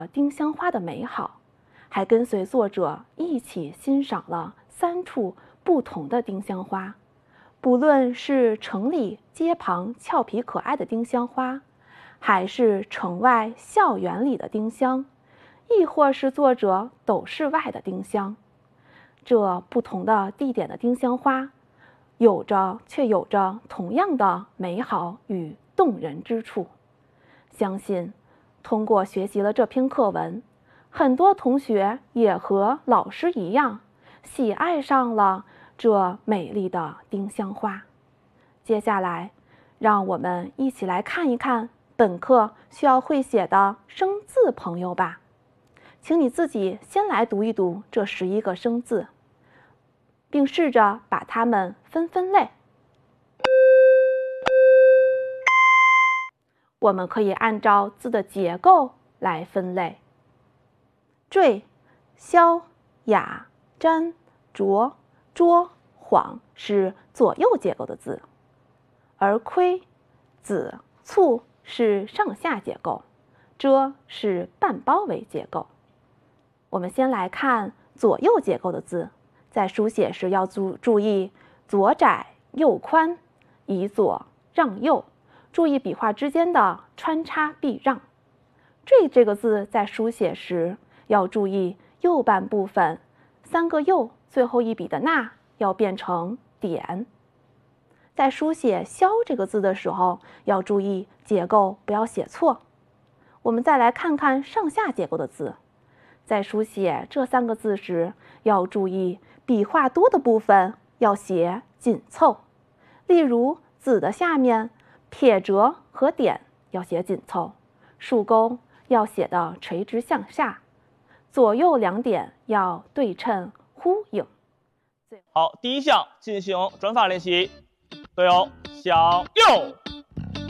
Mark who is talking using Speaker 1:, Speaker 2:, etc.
Speaker 1: 丁香花的美好，还跟随作者一起欣赏了3处不同的丁香花。不论是城里街旁俏皮可爱的丁香花，还是城外校园里的丁香，亦或是作者斗室外的丁香，这不同的地点的丁香花，却有着同样的美好与动人之处。相信通过学习了这篇课文，很多同学也和老师一样，喜爱上了这美丽的丁香花。接下来，让我们一起来看一看本课需要会写的生字朋友吧。请你自己先来读一读这11个生字，并试着把它们分类。我们可以按照字的结构来分类。缀、消、雅、沾、着、拙、晃是左右结构的字，而亏、子、促是上下结构，遮是半包围结构。我们先来看左右结构的字，在书写时要注意左窄右宽，以左让右，注意笔画之间的穿插避让。缀这个字在书写时要注意右半部分3个右最后一笔的捺要变成点。在书写消这个字的时候，要注意结构不要写错。我们再来看看上下结构的字，在书写这3个字时，要注意笔画多的部分要写紧凑。例如子的下面撇折和点要写紧凑，竖钩要写的垂直向下，左右2点要对称呼应。
Speaker 2: 好，第1项进行转法练习，队友向右。